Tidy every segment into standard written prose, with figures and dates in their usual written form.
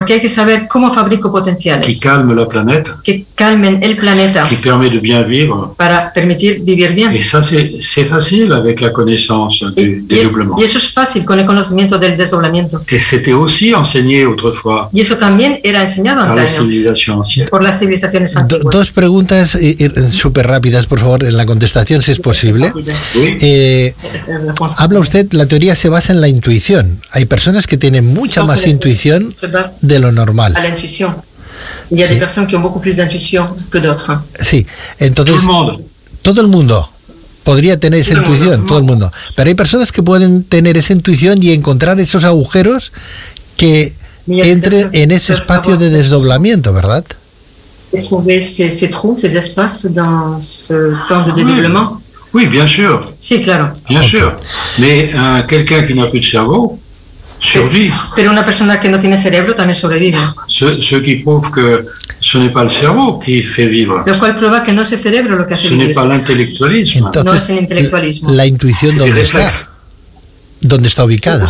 Porque hay que saber cómo fabrico potenciales. Qui calment la planète. Que calmen el planeta. Qui permet de bien vivre. Para permitir vivir bien. Et ça, c'est facile avec la connaissance du dédoublement. Y eso es fácil con el conocimiento del desdoblamiento. Et c'était aussi enseigné autrefois. Y eso también era enseñado par la civilización ancienne. Por las civilizaciones antiguas. Dos preguntas súper rápidas, por favor, en la contestación, si es posible. Habla usted, la teoría se basa en la intuición. Hay personas que tienen mucha más intuición de lo normal. A la intuición. Y hay personas que tienen beaucoup plus d'intuition que d'autres. Sí, entonces todo el mundo podría tener esa intuición, todo el mundo. Pero hay personas que pueden tener esa intuición y encontrar esos agujeros que entren en ese espacio de desdoblamiento, ¿verdad? Trouver ces trous, ces espaces dans ce temps de dédoublement. Oui, bien sûr. Sí, claro. Bien sûr. Mais quelqu'un qui n'a plus de cerveau survit. Pero una persona que no tiene cerebro también sobrevive. Ce qui prouve que ce n'est pas le cerveau qui fait vivre. Lo cual prueba que no es el cerebro lo que hace vivir. Ce n'est pas l'intellectualisme. Entonces, no es el intelectualismo. La intuición, ¿dónde está? ¿Dónde está ubicada?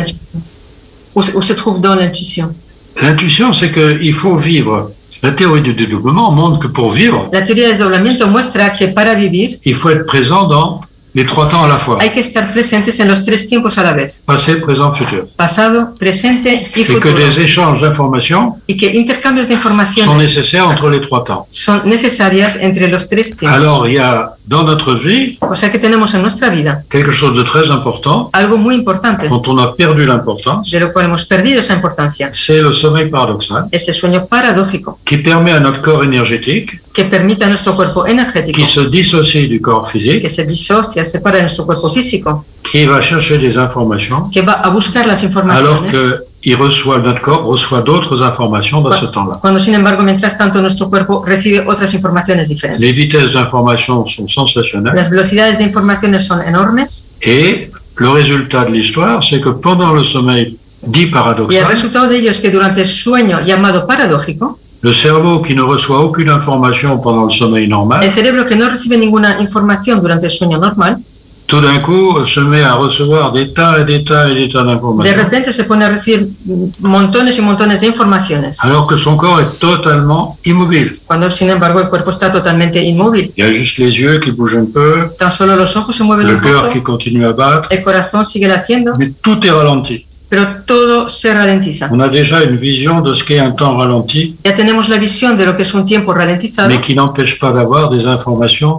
Où se trouve dans l'intuition? L'intuition, c'est qu'il faut vivre. La théorie du dédoublement montre que pour vivre, la teoría del desdoblamiento muestra que para vivir, il faut être présent dans les trois temps à la fois. Hay que estar presentes en los tres tiempos a la vez. Passé, présent, futur. Pasado, presente y futuro. Et que des échanges d'informations y que intercambios de informaciones sont nécessaires entre les trois temps. Son necesarias entre los tres tiempos. Alors, il y a dans notre vie, o sea que tenemos en nuestra vida quelque chose de très important, algo muy importante, dont on a perdu l'importance, de lo cual hemos perdido esa importancia. C'est le sommeil paradoxal. Es el sueño paradójico. Qui permet à notre corps énergétique, que permite a nuestro cuerpo energético, qui se dissocie du corps physique, que se disocia, se separa de nuestro cuerpo físico, qui va chercher des informations, que va a buscar las informaciones, alors que notre corps reçoit d'autres informations dans ce temps-là. Cuando, sin embargo, mientras tanto, nuestro cuerpo recibe otras informaciones diferentes. Les vitesses d'information sont sensationnelles. Las velocidades de informaciones son enormes. Et le résultat de l'histoire, c'est que pendant le sommeil dit paradoxal, y el resultado de ello es que durante el sueño llamado paradójico, le cerveau qui ne reçoit aucune information pendant le sommeil normal, el cerebro que no recibe ninguna información durante el sueño normal, tout d'un coup se met à recevoir des tas et des tas et des tas d'informations. De repente se pone a recibir montones y montones de informaciones. Alors que son corps est totalement immobile. Cuando, sin embargo, el cuerpo está totalmente inmóvil. Il y a juste les yeux qui bougent un peu. Tan solo los ojos se mueven un poco. Le cœur qui continue à battre. El corazón sigue latiendo. Mais tout est ralenti. Pero todo se ralentiza. On a déjà une vision de ce qu'est un temps ralenti. Ya tenemos la visión de lo que es un tiempo ralentizado. Mais qui n'empêche pas d'avoir des informations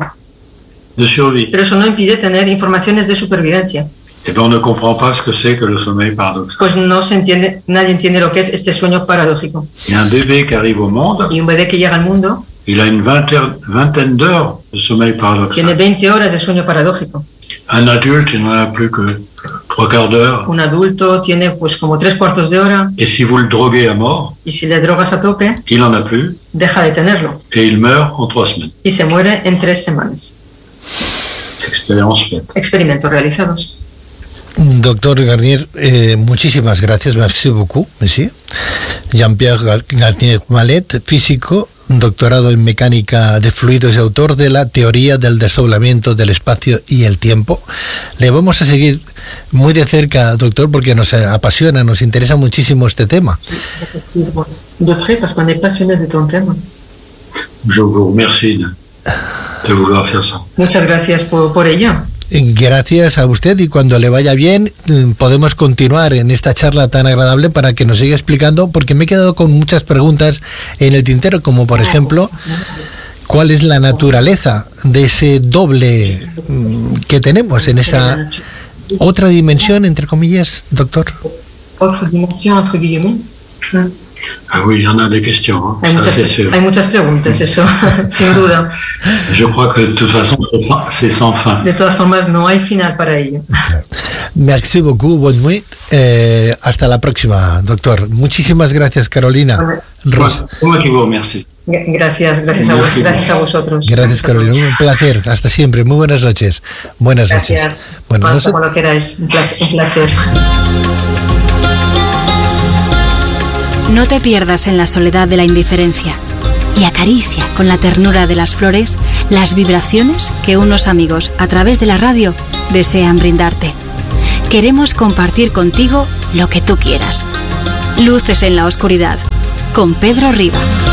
de survie. Pero eso no impide tener informaciones de supervivencia. Et bien on ne comprend pas ce que c'est que le sommeil paradoxal. Pues no se entiende, nadie entiende lo que es este sueño paradójico. Il y a un bébé qui arrive au monde. Y un bebé que llega al mundo. Il a une vingtaine d'heures de sommeil paradoxal. Tiene 20 horas de sueño paradójico. Un adulte, il n'en a plus que 3/4 d'heure. Un adulto tiene pues como 3/4 de hora. Et si vous le droguez à mort, y si le drogas a tope, il en a plus. Deja de tenerlo. Et il meurt en 3 semaines. Y se muere en 3 semanas. Experimentos realizados. Doctor Garnier, muchísimas gracias, merci beaucoup, monsieur. Jean-Pierre Garnier Mallet, físico, doctorado en mecánica de fluidos y autor de la teoría del desdoblamiento del espacio y el tiempo. Le vamos a seguir muy de cerca, doctor, porque nos apasiona, nos interesa muchísimo este tema. De près, parce qu'on est passionné de ton tema. Je vous remercie de vouloir faire ça. Muchas gracias por ello. Gracias a usted, y cuando le vaya bien podemos continuar en esta charla tan agradable para que nos siga explicando, porque me he quedado con muchas preguntas en el tintero, como por ejemplo, ¿cuál es la naturaleza de ese doble que tenemos en esa otra dimensión, entre comillas, doctor? Otra dimensión, entre guillemets. Ah oui, il y en a des questions, hay, hay muchas preguntas, eso, sin duda. Je crois que de toute façon, c'est sans fin. De todas formas, no hay final para ello. Merci beaucoup, bonne nuit. Hasta la próxima, doctor. Muchísimas gracias, Carolina. Moi qui vous remercie. Gracias a vosotros. Gracias, Carolina. Un placer. Hasta siempre. Muy buenas noches. Buenas noches. Bueno, como lo queráis. Un placer. No te pierdas en la soledad de la indiferencia y acaricia con la ternura de las flores las vibraciones que unos amigos a través de la radio desean brindarte. Queremos compartir contigo lo que tú quieras. Luces en la oscuridad. con Pedro Riva.